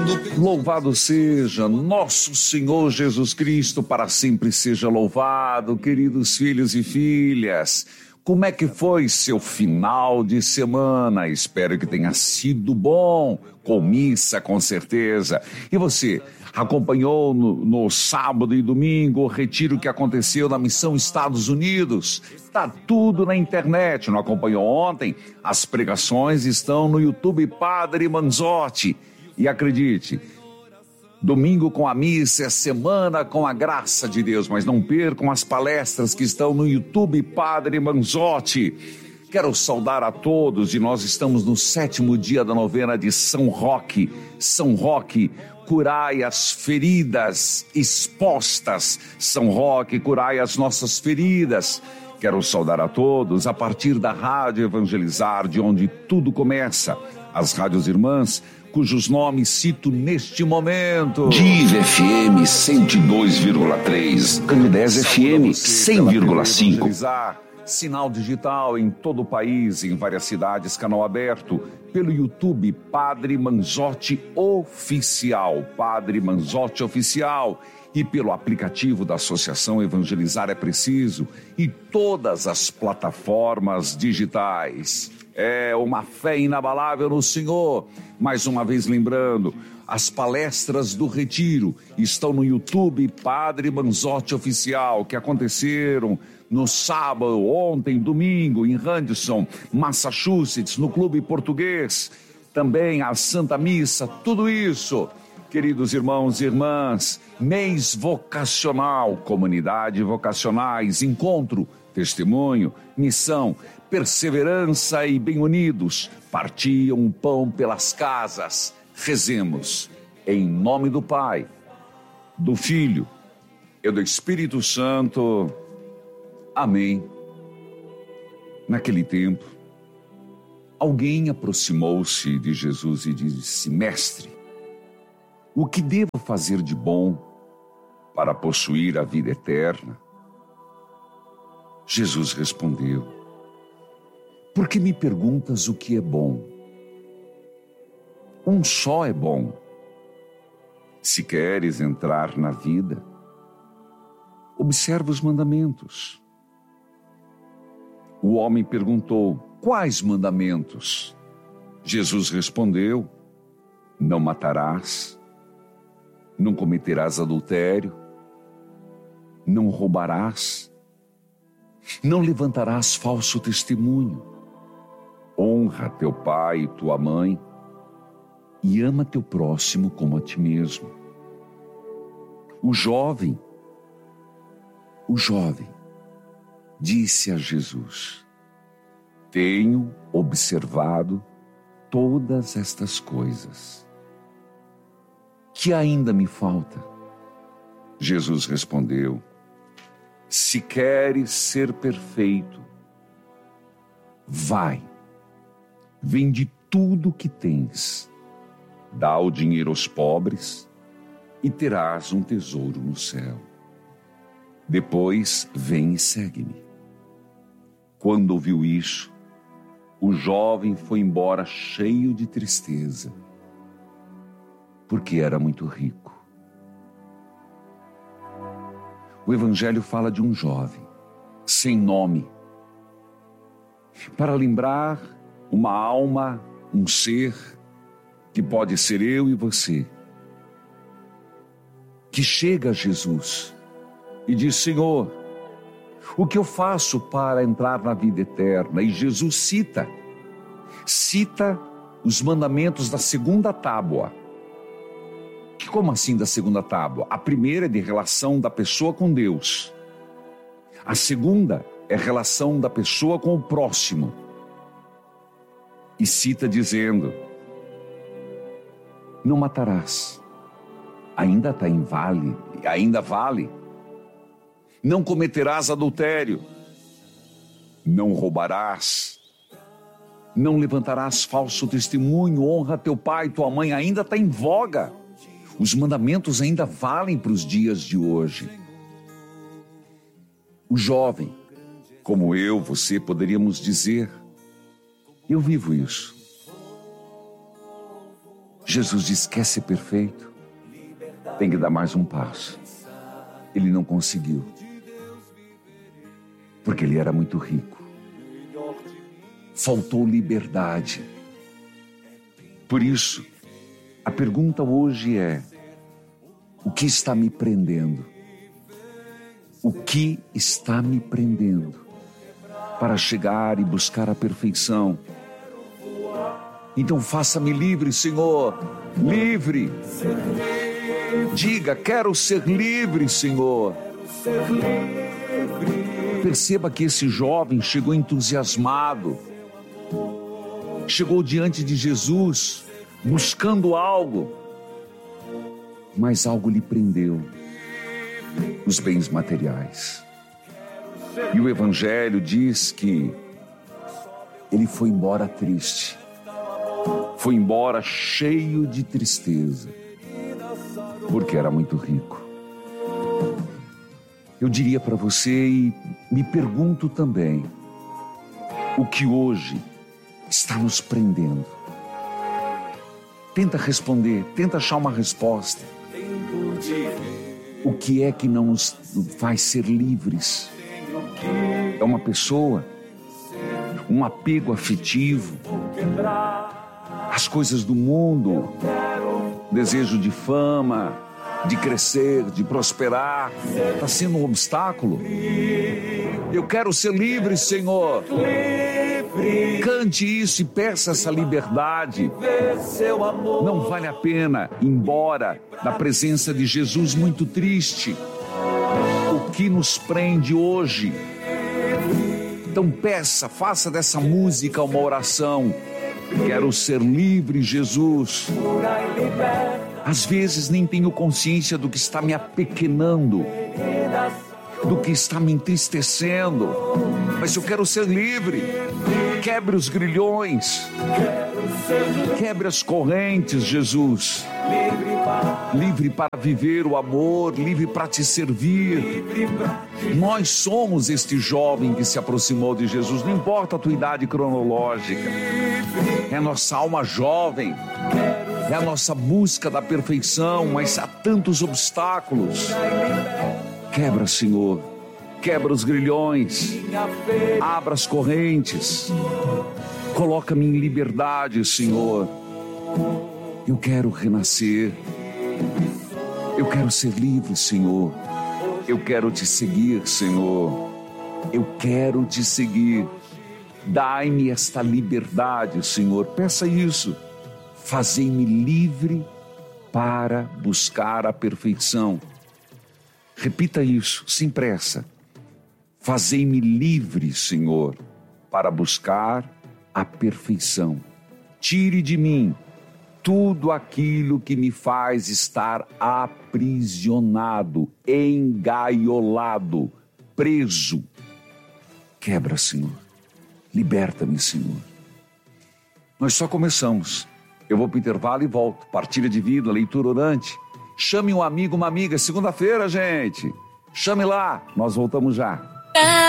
Louvado seja nosso Senhor Jesus Cristo, para sempre seja louvado, queridos filhos e filhas. Como é que foi seu final de semana? Espero que tenha sido bom, com missa, com certeza. E você, acompanhou no sábado e domingo o retiro que aconteceu na Missão Estados Unidos? Tá tudo na internet. Não acompanhou ontem? As pregações estão no YouTube Padre Manzotti. E acredite, domingo com a missa é semana com a graça de Deus, mas não percam as palestras que estão no YouTube Padre Manzotti. Quero saudar a todos e nós estamos no 7º dia da novena de São Roque. São Roque, curai as feridas expostas. São Roque, curai as nossas feridas. Quero saudar a todos a partir da Rádio Evangelizar, de onde tudo começa. As rádios irmãs, cujos nomes cito neste momento: Div FM 102,3, Candidez FM 100,5. Sinal digital em todo o país, em várias cidades, canal aberto, pelo YouTube Padre Manzotti Oficial, Padre Manzotti Oficial, e pelo aplicativo da Associação Evangelizar é Preciso, e todas as plataformas digitais. É uma fé inabalável no Senhor. Mais uma vez lembrando, as palestras do Retiro estão no YouTube Padre Manzotti Oficial, que aconteceram no sábado, ontem, domingo, em Henderson, Massachusetts, no Clube Português. Também a Santa Missa, tudo isso. Queridos irmãos e irmãs, mês vocacional, comunidade vocacionais, encontro, testemunho, missão, perseverança e bem unidos, partiam o pão pelas casas. Rezemos em nome do Pai, do Filho e do Espírito Santo. Amém. Naquele tempo, alguém aproximou-se de Jesus e disse: Mestre, o que devo fazer de bom para possuir a vida eterna? Jesus respondeu: Por que me perguntas o que é bom? Um só é bom. Se queres entrar na vida, observa os mandamentos. O homem perguntou: Quais mandamentos? Jesus respondeu: Não matarás, não cometerás adultério, não roubarás, não levantarás falso testemunho, honra teu pai e tua mãe, e ama teu próximo como a ti mesmo. O jovem disse a Jesus: Tenho observado todas estas coisas. Que ainda me falta? Jesus respondeu: Se queres ser perfeito, vai, vende tudo o que tens, dá o dinheiro aos pobres e terás um tesouro no céu. Depois vem e segue-me. Quando ouviu isso, o jovem foi embora cheio de tristeza, porque era muito rico. O Evangelho fala de um jovem, sem nome, para lembrar uma alma, um ser, que pode ser eu e você, que chega a Jesus e diz: Senhor, o que eu faço para entrar na vida eterna? E Jesus cita os mandamentos da segunda tábua. Como assim da segunda tábua? A primeira é de relação da pessoa com Deus. A segunda é relação da pessoa com o próximo. E cita dizendo: Não matarás. Ainda está em vale, ainda vale. Não cometerás adultério, não roubarás, não levantarás falso testemunho, honra teu pai e tua mãe, ainda está em voga. Os mandamentos ainda valem para os dias de hoje. O jovem, como eu, você, poderíamos dizer: eu vivo isso. Jesus diz: quer ser perfeito? Tem que dar mais um passo. Ele não conseguiu, porque ele era muito rico. Faltou liberdade. Por isso, a pergunta hoje é: o que está me prendendo? O que está me prendendo para chegar e buscar a perfeição? Então faça-me livre, Senhor, livre. Diga: quero ser livre, Senhor. Perceba que esse jovem chegou entusiasmado, chegou diante de Jesus buscando algo, mas algo lhe prendeu: os bens materiais. E o Evangelho diz que ele foi embora triste, foi embora cheio de tristeza, porque era muito rico. Eu diria para você, e me pergunto também, o que hoje está nos prendendo? Tenta responder, tenta achar uma resposta. O que é que não nos faz ser livres? É uma pessoa? Um apego afetivo? As coisas do mundo? Desejo de fama, de crescer, de prosperar? Está sendo um obstáculo? Eu quero ser livre, Senhor. Cante isso e peça essa liberdade. Não vale a pena ir embora da presença de Jesus muito triste. O que nos prende hoje? Então peça, faça dessa música uma oração. Quero ser livre, Jesus. Às vezes nem tenho consciência do que está me apequenando, do que está me entristecendo, mas eu quero ser livre. Quebre os grilhões, quebre as correntes, Jesus. Livre para viver o amor, livre para te servir. Nós somos este jovem que se aproximou de Jesus, não importa a tua idade cronológica. É a nossa alma jovem, é a nossa busca da perfeição, mas há tantos obstáculos. Quebra, Senhor, quebra os grilhões, abra as correntes, coloca-me em liberdade, Senhor. Eu quero renascer, eu quero ser livre, Senhor. Eu quero te seguir, Senhor. Eu quero te seguir. Dai-me esta liberdade, Senhor. Peça isso. Fazei-me livre para buscar a perfeição. Repita isso, sem pressa. Fazei-me livre, Senhor, para buscar a perfeição. Tire de mim tudo aquilo que me faz estar aprisionado, engaiolado, preso. Quebra, Senhor. Liberta-me, Senhor. Nós só começamos. Eu vou para o intervalo e volto. Partilha de vida, leitura orante. Chame um amigo, uma amiga. Segunda-feira, gente. Chame lá. Nós voltamos já.